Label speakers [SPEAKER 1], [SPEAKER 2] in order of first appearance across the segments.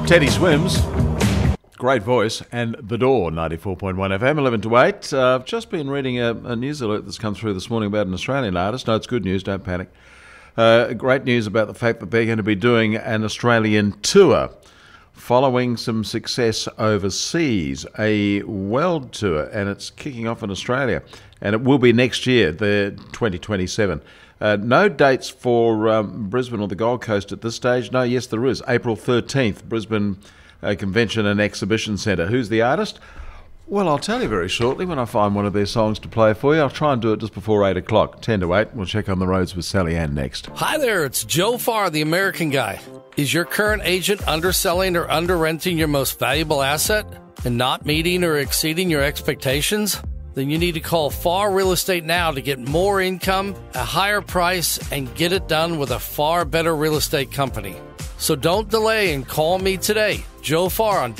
[SPEAKER 1] Teddy Swims, great voice, and The Door, 94.1 FM, 11 to 8. I've just been reading a news alert that's come through this morning about an Australian artist. No, it's good news, don't panic. Great news about the fact that they're going to be doing an Australian tour following some success overseas, a world tour, and it's kicking off in Australia. And it will be next year, the 2027. No dates for Brisbane or the Gold Coast at this stage. No, yes, there is. April 13th, Brisbane Convention and Exhibition Centre. Who's the artist? Well, I'll tell you very shortly when I find one of their songs to play for you. I'll try and do it just before 8 o'clock, 10 to 8. We'll check on the roads with Sally Ann next.
[SPEAKER 2] Hi there, it's Joe Farr, the American Guy. Is your current agent underselling or under-renting your most valuable asset and not meeting or exceeding your expectations? Then you need to call Farr Real Estate now to get more income, a higher price, and get it done with a far better real estate company. So don't delay and call me today. Joe Farr on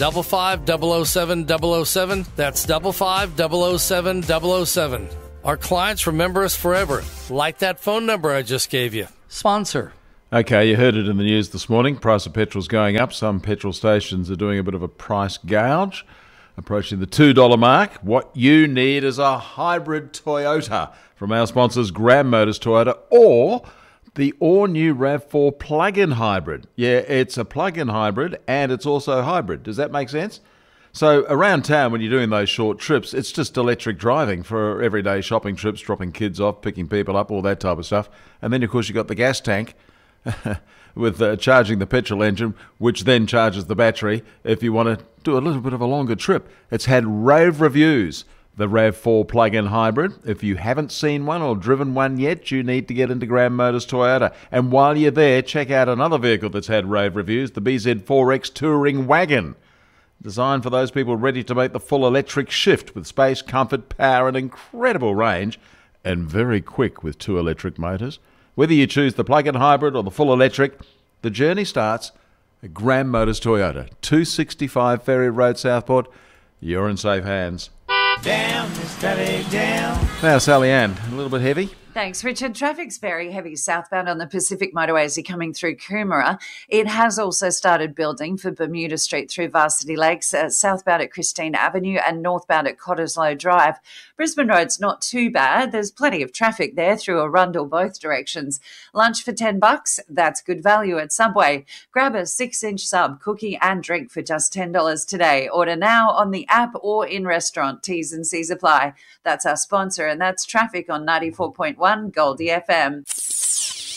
[SPEAKER 2] 55-007-007. That's 55-007-007. Our clients remember us forever, like that phone number I just gave you. Sponsor.
[SPEAKER 1] Okay, you heard it in the news this morning. Price of petrol's going up. Some petrol stations are doing a bit of a price gouge, approaching the $2 mark. What you need is a hybrid Toyota from our sponsors Graham Motors Toyota, or the all-new RAV4 plug-in hybrid. Yeah, it's a plug-in hybrid and it's also hybrid. Does that make sense? So around town when you're doing those short trips, it's just electric driving for everyday shopping trips, dropping kids off, picking people up, all that type of stuff. And then, of course, you've got the gas tank with charging the petrol engine, which then charges the battery if you want to do a little bit of a longer trip. It's had rave reviews, the RAV4 plug-in hybrid. If you haven't seen one or driven one yet, you need to get into Graham Motors Toyota. And while you're there, check out another vehicle that's had rave reviews, the BZ4X Touring Wagon. Designed for those people ready to make the full electric shift with space, comfort, power and incredible range, and very quick with 2 electric motors. Whether you choose the plug-in hybrid or the full electric, the journey starts at Graham Motors Toyota, 265 Ferry Road, Southport. You're in safe hands.
[SPEAKER 3] Down, Miss Sally, down.
[SPEAKER 1] Now, Sally Ann, a little bit heavy?
[SPEAKER 4] Thanks, Richard. Traffic's very heavy southbound on the Pacific Motorway as you're coming through Coomera. It has also started building for Bermuda Street through Varsity Lakes, southbound at Christine Avenue and northbound at Cottesloe Drive. Brisbane Road's not too bad. There's plenty of traffic there through Arundel both directions. Lunch for $10, that's good value at Subway. Grab a 6-inch sub, cookie and drink for just $10 today. Order now on the app or in restaurant. T's and C's apply. That's our sponsor, and that's traffic on 94.1 Goldie FM.